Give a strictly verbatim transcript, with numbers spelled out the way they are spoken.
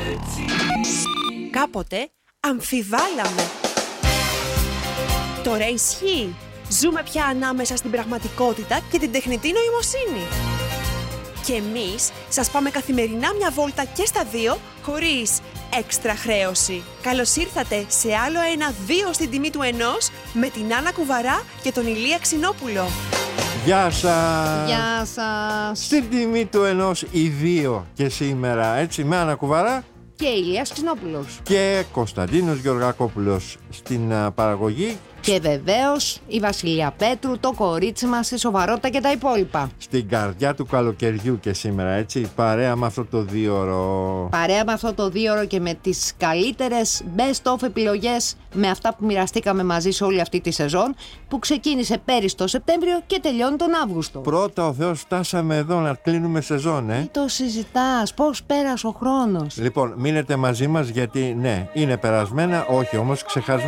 Κάποτε αμφιβάλαμε. Τώρα ισχύει. Ζούμε πια ανάμεσα στην πραγματικότητα και την τεχνητή νοημοσύνη. Και εμείς σας πάμε καθημερινά μια βόλτα και στα δύο, χωρίς έξτρα χρέωση. Καλώς ήρθατε σε άλλο ένα δύο στην τιμή του ενός, με την Άννα Κουβαρά και τον Ηλία Ξινόπουλο. Γεια σας! Γεια σας! Στην τιμή του ενός οι δύο και σήμερα, έτσι, με Άννα Κουβαρά Και Ηλίας Ξινόπουλος. και Κωνσταντίνος Γεωργακόπουλος στην α, παραγωγή. Και βεβαίως η Βασιλεία Πέτρου, το κορίτσι μας, στη σοβαρότητα και τα υπόλοιπα. Στην καρδιά του καλοκαιριού και σήμερα, έτσι, παρέα με αυτό το δίωρο. Παρέα με αυτό το δίωρο και με τις καλύτερες best of επιλογές, με αυτά που μοιραστήκαμε μαζί σε όλη αυτή τη σεζόν, που ξεκίνησε πέρυσι το Σεπτέμβριο και τελειώνει τον Αύγουστο. Πρώτα ο Θεός φτάσαμε εδώ να κλείνουμε σεζόν, ε. Τι το συζητάς, πώς πέρασε ο χρόνος. Λοιπόν, μείνετε μαζί μας γιατί, ναι, είναι περασμένα, όχι όμως ξεχασμένα.